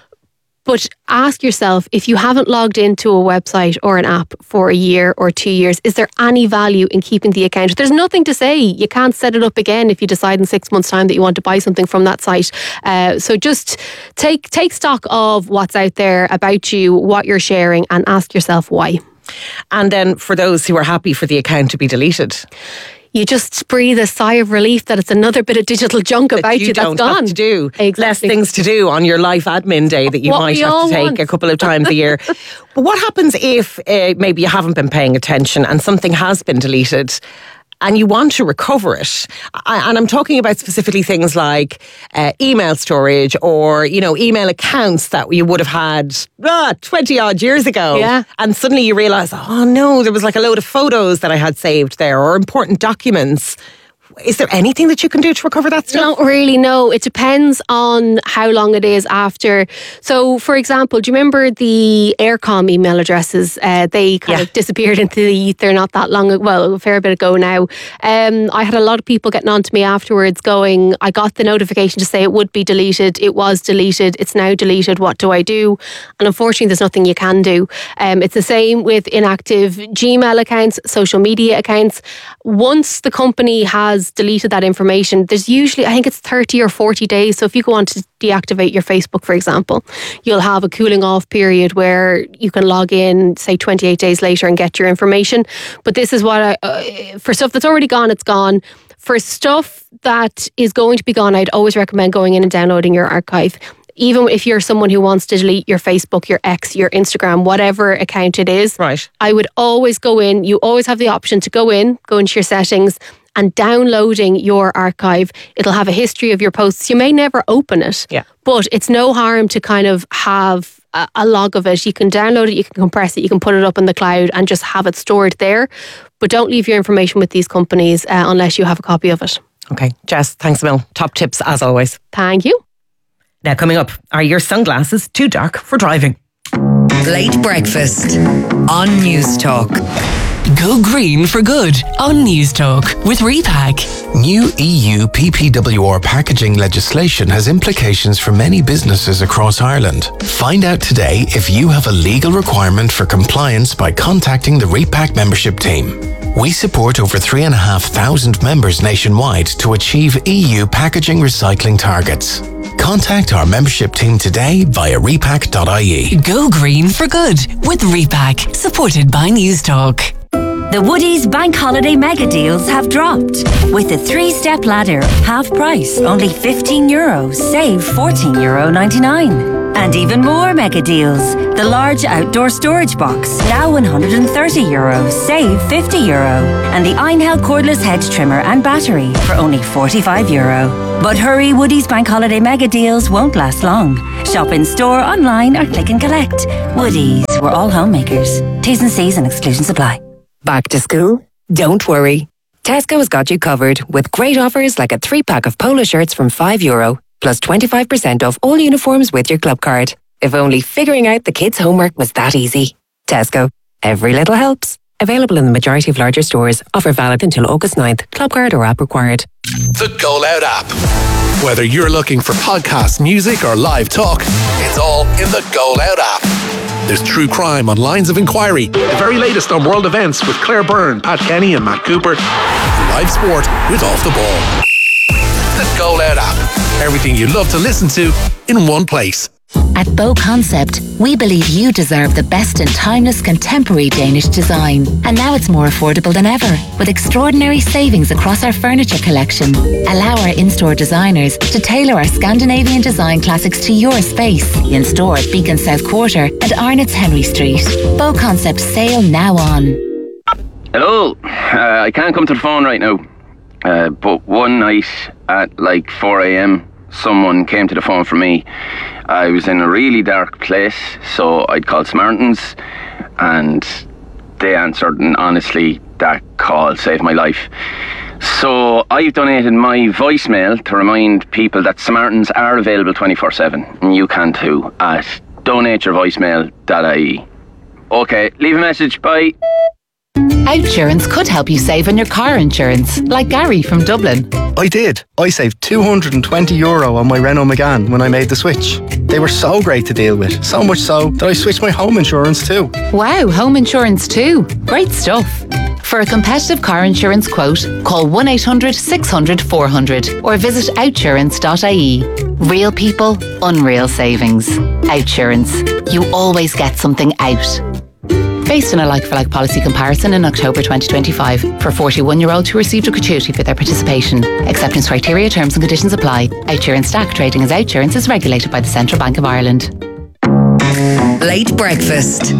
But ask yourself, if you haven't logged into a website or an app for a year or two years, is there any value in keeping the account? There's nothing to say you can't set it up again if you decide in six months' time that you want to buy something from that site. Uh, so just take take stock of what's out there about you, what you're sharing, and ask yourself why. And then for those who are happy for the account to be deleted, you just breathe a sigh of relief that it's another bit of digital junk that about you, you that's don't gone. Have to do exactly. less things to do on your life admin day that you what might have to take want. a couple of times a year. But what happens if uh, maybe you haven't been paying attention and something has been deleted and you want to recover it? I, and I'm talking about specifically things like uh, email storage or, you know, email accounts that you would have had ah, twenty odd years ago. Yeah. And suddenly you realise, oh no, there was like a load of photos that I had saved there or important documents. Is there anything that you can do to recover that stuff? Don't really know. It depends on how long it is after. So, for example, do you remember the Aircom email addresses? Uh, they kind yeah. of disappeared into the ether not that long ago, well, a fair bit ago now. Um, I had a lot of people getting on to me afterwards going, I got the notification to say it would be deleted. It was deleted. It's now deleted. What do I do? And unfortunately, there's nothing you can do. Um, it's the same with inactive Gmail accounts, social media accounts. Once the company has deleted that information, there's usually, I think it's thirty or forty days. So if you go on to deactivate your Facebook, for example, you'll have a cooling off period where you can log in, say twenty-eight days later and get your information. But this is what I, uh, for stuff that's already gone, it's gone. For stuff that is going to be gone, I'd always recommend going in and downloading your archive. Even if you're someone who wants to delete your Facebook, your X, your Instagram, whatever account it is, right. I would always go in. You always have the option to go in, go into your settings and downloading your archive. It'll have a history of your posts. You may never open it, yeah. but it's no harm to kind of have a, a log of it. You can download it, you can compress it, you can put it up in the cloud and just have it stored there. But don't leave your information with these companies uh, unless you have a copy of it. Okay, Jess, thanks a mil. Top tips as always. Thank you. Now, coming up, are your sunglasses too dark for driving? Late breakfast on News Talk. Go green for good on News Talk with Repack. New E U P P W R packaging legislation has implications for many businesses across Ireland. Find out today if you have a legal requirement for compliance by contacting the Repack membership team. We support over three and a half thousand members nationwide to achieve E U packaging recycling targets. Contact our membership team today via repack dot I E. Go green for good with Repack, supported by News Talk. The Woodies Bank Holiday Mega Deals have dropped. With the three-step ladder, half price, only fifteen euros, save fourteen euro ninety-nine. And even more mega deals. The large outdoor storage box, now one hundred thirty euros, save fifty euro. And the Einhell cordless hedge trimmer and battery for only forty-five euro. But hurry, Woodies Bank Holiday Mega Deals won't last long. Shop in store, online or click and collect. Woodies, we're all homemakers. T's and C's and exclusions apply. Back to school? Don't worry. Tesco has got you covered with great offers like a three-pack of polo shirts from five euro, plus twenty-five percent off all uniforms with your club card. If only figuring out the kids' homework was that easy. Tesco. Every little helps. Available in the majority of larger stores. Offer valid until August ninth. Club card or app required. The Go Loud app. Whether you're looking for podcast, music or live talk, it's all in the Go Loud app. There's true crime on Lines of Inquiry. The very latest on world events with Claire Byrne, Pat Kenny and Matt Cooper. Live sport with Off the Ball. The Go Loud app. Everything you love to listen to in one place. At Bow Concept, we believe you deserve the best in timeless contemporary Danish design. And now it's more affordable than ever, with extraordinary savings across our furniture collection. Allow our in-store designers to tailor our Scandinavian design classics to your space. In-store at Beacon South Quarter and Arnott's Henry Street. Bow Concept sale now on. Hello, uh, I can't come to the phone right now. Uh, but one night at like four a.m, someone came to the phone for me. I was in a really dark place, so I'd called Samaritans, and they answered, and honestly, that call saved my life. So I've donated my voicemail to remind people that Samaritans are available twenty-four seven, and you can too, at donate your voicemail dot I E. Okay, leave a message, bye. Outsurance could help you save on your car insurance, like Gary from Dublin. I did. I saved two hundred twenty euro on my Renault Megane when I made the switch. They were so great to deal with, so much so that I switched my home insurance too. Wow, home insurance too. Great stuff. For a competitive car insurance quote, call one eight hundred six hundred four hundred or visit outsurance dot I E. Real people, unreal savings. Outsurance. You always get something out. Based on a like-for-like policy comparison in October twenty twenty-five for forty-one-year-olds who received a gratuity for their participation. Acceptance criteria, terms and conditions apply. Outsurance Stack trading as Outsurance is regulated by the Central Bank of Ireland. Late breakfast.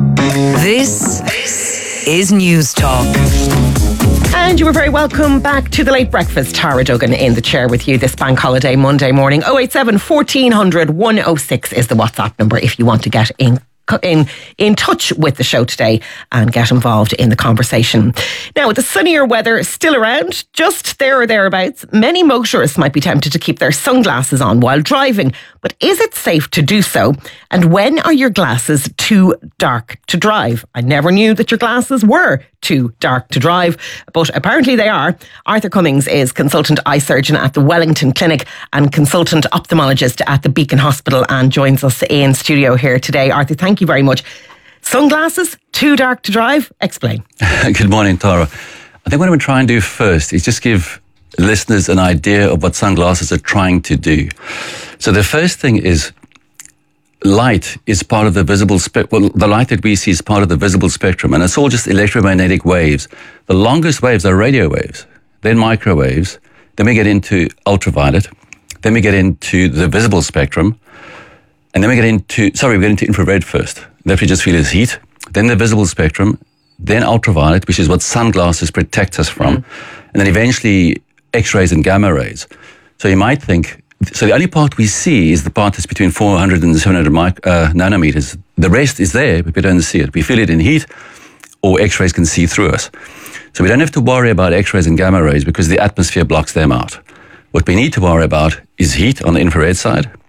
This is News Talk. And you were very welcome back to the Late Breakfast. Tara Duggan in the chair with you this bank holiday Monday morning. oh eight seven, fourteen hundred, one oh six is the WhatsApp number if you want to get in in in touch with the show today and get involved in the conversation. Now, with the sunnier weather still around, just there or thereabouts, many motorists might be tempted to keep their sunglasses on while driving. But is it safe to do so? And when are your glasses too dark to drive? I never knew that your glasses were too dark to drive, but apparently they are. Arthur Cummings is consultant eye surgeon at the Wellington Clinic and consultant ophthalmologist at the Beacon Hospital and joins us in studio here today. Arthur, thank you very much. Sunglasses, too dark to drive? Explain. Good morning, Tara. I think what I'm going to try and do first is just give listeners an idea of what sunglasses are trying to do. So the first thing is light is part of the visible spectrum. Well, the light that we see is part of the visible spectrum, and it's all just electromagnetic waves. The longest waves are radio waves, then microwaves, then we get into ultraviolet, then we get into the visible spectrum, and then we get into, sorry, we get into infrared first. That we just feel is heat, then the visible spectrum, then ultraviolet, which is what sunglasses protect us from, mm. and then eventually X-rays and gamma rays. So you might think, so the only part we see is the part that's between four hundred and seven hundred mic, uh, nanometers. The rest is there, but we don't see it. We feel it in heat, or X-rays can see through us. So we don't have to worry about X-rays and gamma rays because the atmosphere blocks them out. What we need to worry about is heat on the infrared side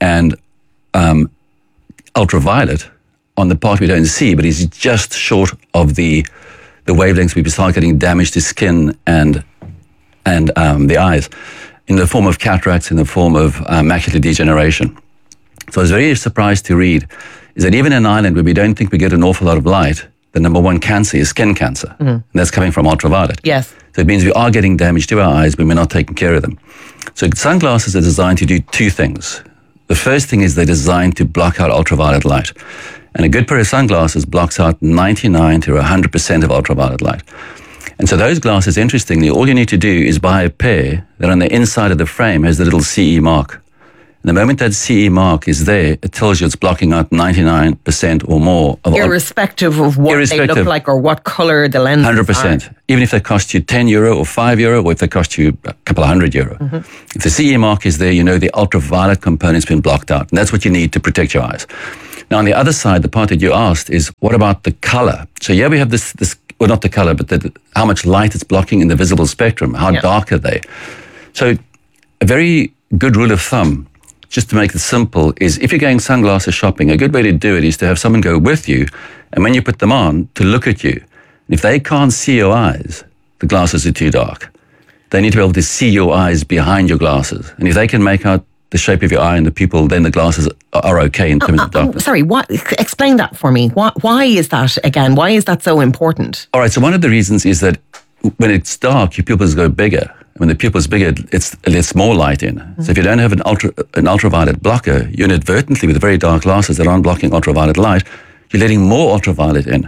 and um, ultraviolet on the part we don't see, but is just short of the the wavelengths we start getting damage to skin and and um, the eyes, in the form of cataracts, in the form of uh, macular degeneration. So I was very surprised to read is that even in Ireland, where we don't think we get an awful lot of light, the number one cancer is skin cancer, mm-hmm. and that's coming from ultraviolet. Yes. So it means we are getting damage to our eyes when we're not taking care of them. So sunglasses are designed to do two things. The first thing is they're designed to block out ultraviolet light. And a good pair of sunglasses blocks out ninety-nine to one hundred percent of ultraviolet light. And so those glasses, interestingly, all you need to do is buy a pair that on the inside of the frame has the little C E mark. And the moment that C E mark is there, it tells you it's blocking out ninety-nine percent or more of irrespective of what irrespective. they look like or what colour the lenses one hundred percent. are. Even if they cost you ten euro or five euro, or if they cost you a couple of hundred euro. Mm-hmm. If the C E mark is there, you know the ultraviolet component's been blocked out. And that's what you need to protect your eyes. Now, on the other side, the part that you asked is, what about the colour? So yeah, we have this, this well, not the colour, but the, how much light it's blocking in the visible spectrum. How yeah. dark are they? So a very good rule of thumb, just to make it simple, is if you're going sunglasses shopping, a good way to do it is to have someone go with you, and when you put them on, to look at you. And if they can't see your eyes, the glasses are too dark. They need to be able to see your eyes behind your glasses. And if they can make out the shape of your eye and the pupil, then the glasses are okay in terms uh, of darkness. Sorry, what, explain that for me. Why, why is that, again, why is that so important? All right, so one of the reasons is that when it's dark, your pupils go bigger. When the pupil's bigger, it's, it lets more light in. Mm-hmm. So if you don't have an ultra an ultraviolet blocker, you inadvertently, with very dark glasses that aren't blocking ultraviolet light, you're letting more ultraviolet in.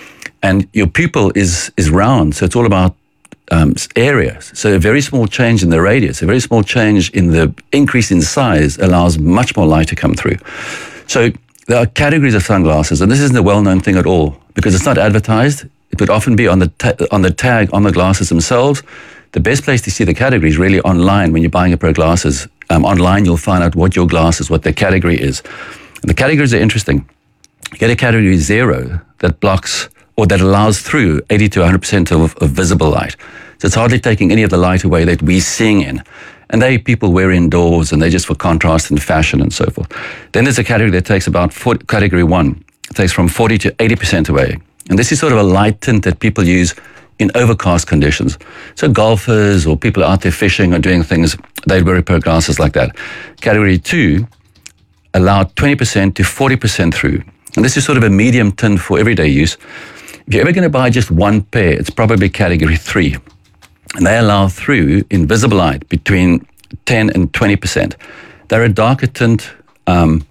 And your pupil is is round, so it's all about um, area. So a very small change in the radius, a very small change in the increase in size allows much more light to come through. So there are categories of sunglasses, and this isn't a well-known thing at all, because it's not advertised. It would often be on the ta- on the tag on the glasses themselves. The best place to see the category is really online. When you're buying a pair of glasses, um, online you'll find out what your glasses, what their category is. And the categories are interesting. You get a category zero that blocks or that allows through eighty to one hundred percent of, of visible light. So it's hardly taking any of the light away that we're seeing in. And they people wear indoors, and they're just for contrast and fashion and so forth. Then there's a category that takes about forty, category one. It takes from forty to eighty percent away. And this is sort of a light tint that people use in overcast conditions. So golfers or people out there fishing or doing things, they'd wear a pair of glasses like that. Category two allowed twenty percent to forty percent through. And this is sort of a medium tint for everyday use. If you're ever going to buy just one pair, it's probably category three. And they allow through in visible light between ten and twenty percent. They're a darker tint um,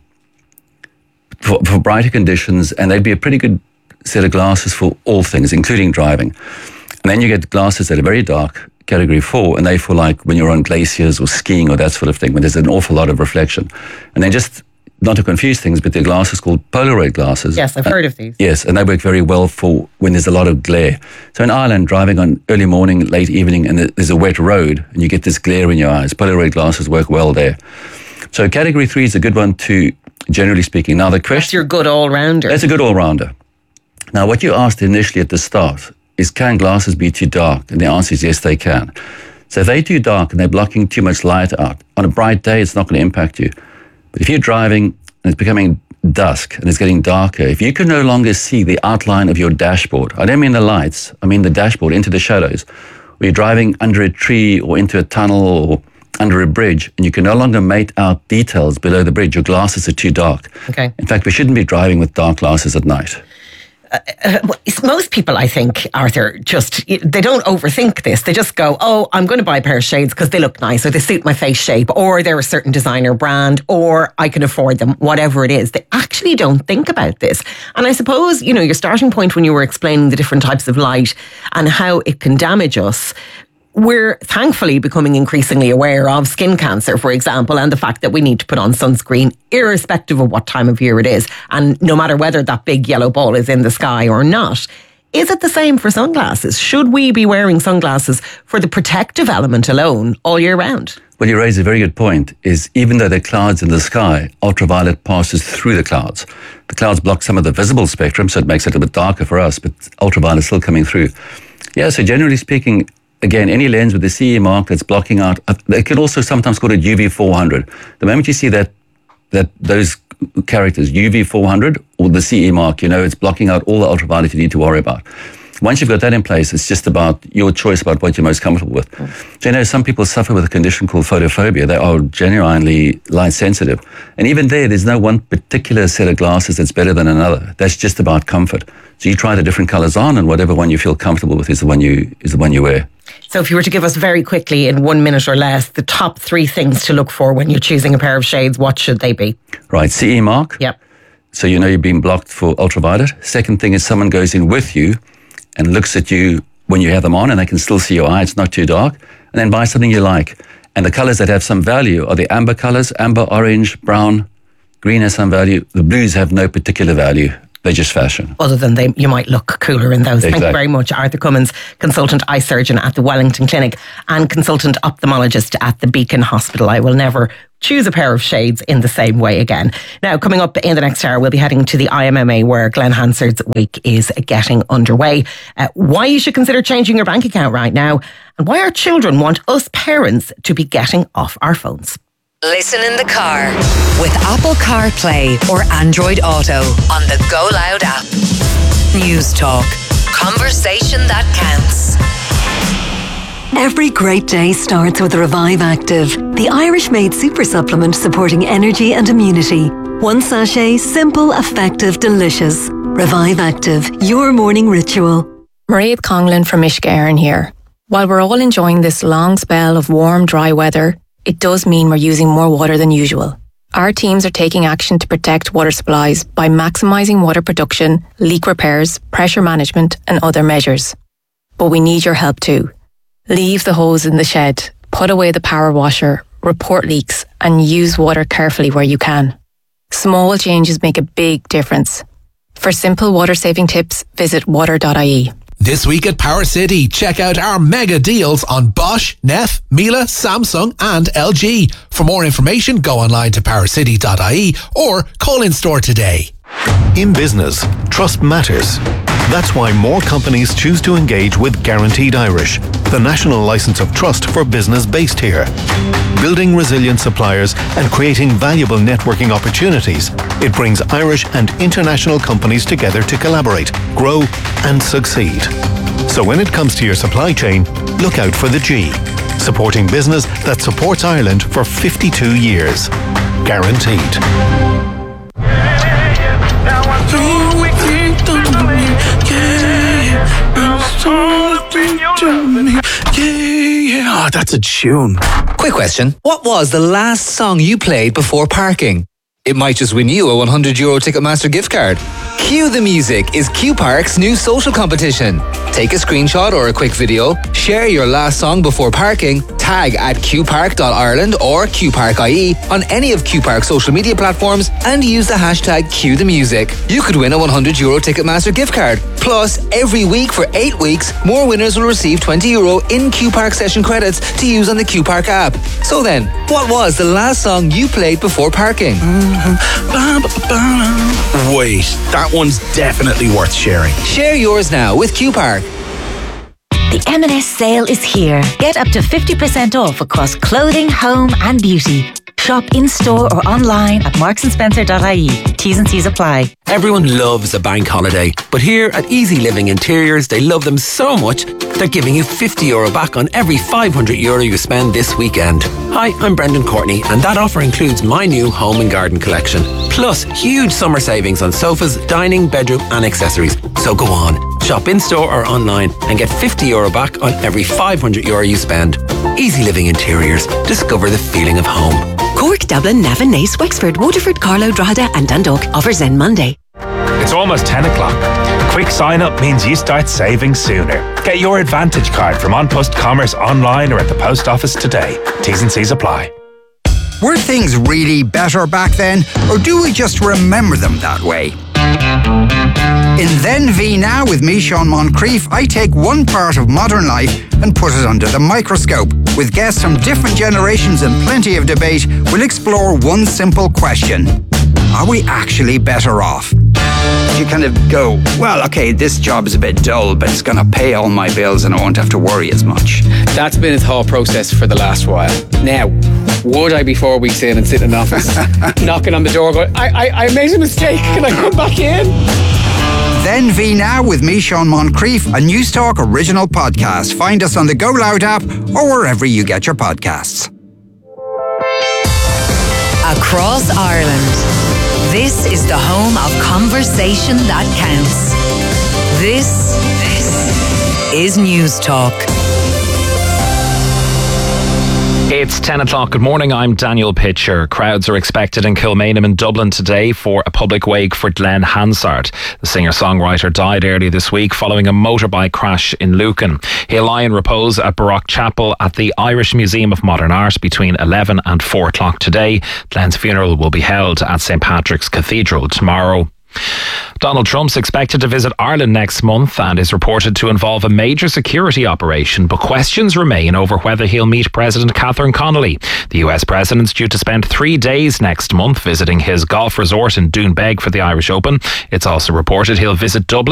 for, for brighter conditions, and they'd be a pretty good set of glasses for all things, including driving. And then you get glasses that are very dark, category four, and they for like when you're on glaciers or skiing or that sort of thing, when there's an awful lot of reflection. And then just, not to confuse things, but they're glasses called Polaroid glasses. Yes, I've uh, heard of these. Yes, and they work very well for when there's a lot of glare. So in Ireland, driving on early morning, late evening, and there's a wet road, and you get this glare in your eyes, Polaroid glasses work well there. So category three is a good one to, generally speaking. Now the question... That's your good all-rounder. That's a good all-rounder. Now, what you asked initially at the start is, can glasses be too dark? And the answer is yes, they can. So if they're too dark and they're blocking too much light out, on a bright day, it's not going to impact you. But if you're driving and it's becoming dusk and it's getting darker, if you can no longer see the outline of your dashboard, I don't mean the lights, I mean the dashboard into the shadows, or you're driving under a tree or into a tunnel or under a bridge, and you can no longer make out details below the bridge, your glasses are too dark. Okay. In fact, we shouldn't be driving with dark glasses at night. Uh, uh, most people, I think, Arthur, just, they don't overthink this. They just go, oh, I'm going to buy a pair of shades because they look nice or they suit my face shape or they're a certain designer brand or I can afford them, whatever it is. They actually don't think about this. And I suppose, you know, your starting point when you were explaining the different types of light and how it can damage us, we're thankfully becoming increasingly aware of skin cancer, for example, and the fact that we need to put on sunscreen irrespective of what time of year it is. And no matter whether that big yellow ball is in the sky or not. Is it the same for sunglasses? Should we be wearing sunglasses for the protective element alone all year round? Well, you raise a very good point, is even though there are clouds in the sky, ultraviolet passes through the clouds. The clouds block some of the visible spectrum, so it makes it a bit darker for us, but ultraviolet is still coming through. Yeah, so generally speaking, again, any lens with the C E mark that's blocking out, they could also sometimes call it U V four hundred. The moment you see that that those characters, U V four hundred or the C E mark, you know, it's blocking out all the ultraviolet you need to worry about. Once you've got that in place, it's just about your choice about what you're most comfortable with. Mm. So, you know, some people suffer with a condition called photophobia. They are genuinely light sensitive. And even there, there's no one particular set of glasses that's better than another. That's just about comfort. So you try the different colors on, and whatever one you feel comfortable with is the one you is the one you wear. So if you were to give us very quickly, in one minute or less, the top three things to look for when you're choosing a pair of shades, what should they be? Right, C E mark. Yep. So you know you're being blocked for ultraviolet. Second thing is someone goes in with you and looks at you when you have them on, and they can still see your eye. It's not too dark. And then buy something you like. And the colors that have some value are the amber colors: amber, orange, brown. Green has some value. The blues have no particular value. They're just fashion. Other than they, you might look cooler in those. Exactly. Thank you very much. Arthur Cummins, consultant eye surgeon at the Wellington Clinic and consultant ophthalmologist at the Beacon Hospital. I will never choose a pair of shades in the same way again. Now, coming up in the next hour, we'll be heading to the I M M A, where Glenn Hansard's week is getting underway. Uh, why you should consider changing your bank account right now, and why our children want us parents to be getting off our phones. Listen in the car with Apple CarPlay or Android Auto on the Go Loud app. News Talk. Conversation that counts. Every great day starts with Revive Active, the Irish-made super supplement supporting energy and immunity. One sachet, simple, effective, delicious. Revive Active, your morning ritual. Maria Conglin from Ishgarin here. While we're all enjoying this long spell of warm, dry weather, it does mean we're using more water than usual. Our teams are taking action to protect water supplies by maximising water production, leak repairs, pressure management and other measures. But we need your help too. Leave the hose in the shed, put away the power washer, report leaks and use water carefully where you can. Small changes make a big difference. For simple water saving tips, visit water dot I E. This week at Power City, check out our mega deals on Bosch, Neff, Miele, Samsung and L G. For more information, go online to power city dot I E or call in store today. In business, trust matters. That's why more companies choose to engage with Guaranteed Irish, the national license of trust for business based here. Building resilient suppliers and creating valuable networking opportunities, it brings Irish and international companies together to collaborate, grow and succeed. So when it comes to your supply chain, look out for the G, supporting business that supports Ireland for fifty-two years. Guaranteed. Yeah, oh, that's a tune. Quick question. What was the last song you played before parking? It might just win you a one hundred euro Ticketmaster gift card. Cue the Music is Q Park's new social competition. Take a screenshot or a quick video, share your last song before parking, tag at q park dot ireland or q park dot I E on any of Q Park's social media platforms and use the hashtag Cue the Music. You could win a one hundred euro Ticketmaster gift card. Plus, every week for eight weeks, more winners will receive twenty euro in Q Park session credits to use on the Q Park app. So then, what was the last song you played before parking? Wait, that one's definitely worth sharing. Share yours now with Q Park. The M and S sale is here. Get up to fifty percent off across clothing, home and beauty. Shop in-store or online at marks and spencer dot I E. T's and C's apply. Everyone loves a bank holiday, but here at Easy Living Interiors, they love them so much, they're giving you fifty euro back on every five hundred euro you spend this weekend. Hi, I'm Brendan Courtney, and that offer includes my new home and garden collection, plus huge summer savings on sofas, dining, bedroom and accessories. So go on, shop in-store or online and get fifty euro back on every five hundred euro you spend. Easy Living Interiors. Discover the feeling of home. Cork, Dublin, Navan, Naas, Wexford, Waterford, Carlow, Drogheda and Dundalk. Offers end Monday. It's almost ten o'clock. A quick sign-up means you start saving sooner. Get your Advantage card from An Post Commerce online or at the post office today. T's and C's apply. Were things really better back then, or do we just remember them that way? In Then V Now with me, Sean Moncrief, I take one part of modern life and put it under the microscope. With guests from different generations and plenty of debate, we'll explore one simple question. Are we actually better off? You kind of go, well, okay, this job is a bit dull, but it's going to pay all my bills and I won't have to worry as much. That's been a thought process for the last while. Now, would I be four weeks in and sit in an office, knocking on the door going, I, I, I made a mistake, can I come back in? Then V Now with me, Sean Moncrief, a News Talk original podcast. Find us on the Go Loud app or wherever you get your podcasts. Across Ireland, this is the home of conversation that counts. This, this is News Talk. It's ten o'clock. Good morning, I'm Daniel Pitcher. Crowds are expected in Kilmainham in Dublin today for a public wake for Glenn Hansard. The singer-songwriter died earlier this week following a motorbike crash in Lucan. He'll lie in repose at Baroque Chapel at the Irish Museum of Modern Art between eleven and four o'clock today. Glenn's funeral will be held at Saint Patrick's Cathedral tomorrow. Donald Trump's expected to visit Ireland next month and is reported to involve a major security operation, but questions remain over whether he'll meet President Catherine Connolly. The U S president's due to spend three days next month visiting his golf resort in Doonbeg for the Irish Open. It's also reported he'll visit Dublin